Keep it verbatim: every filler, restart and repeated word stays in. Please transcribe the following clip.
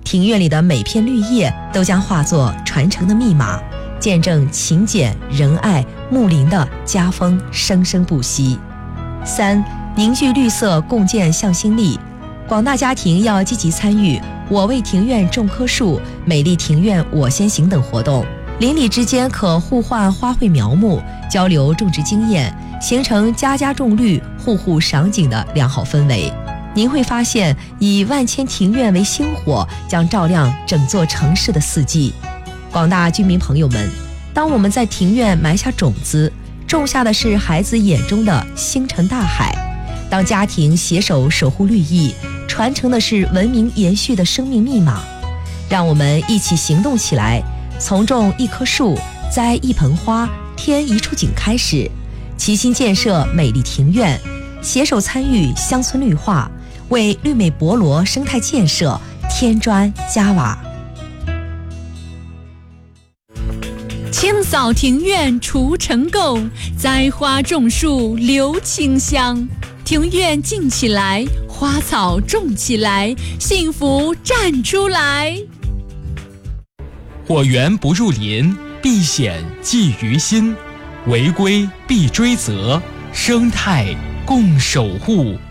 庭院里的每片绿叶都将化作传承的密码，见证勤俭仁爱睦邻的家风生生不息。三、凝聚绿色，共建向心力。广大家庭要积极参与我为庭院种棵树、美丽庭院我先行等活动，邻里之间可互换花卉苗木，交流种植经验，形成家家种绿、户户赏景的良好氛围。您会发现，以万千庭院为星火，将照亮整座城市的四季。广大居民朋友们，当我们在庭院埋下种子，种下的是孩子眼中的星辰大海；当家庭携手守护绿意，传承的是文明延续的生命密码。让我们一起行动起来，从种一棵树、栽一盆花、添一处景开始，齐心建设美丽庭院，携手参与乡村绿化，为绿美博罗生态建设添砖加瓦。 清扫庭院除尘垢，栽花种树留清香。庭院静起来，花草种起来，幸福站出来。 我园不入林，必险寄于心。违规必追责，生态共守护。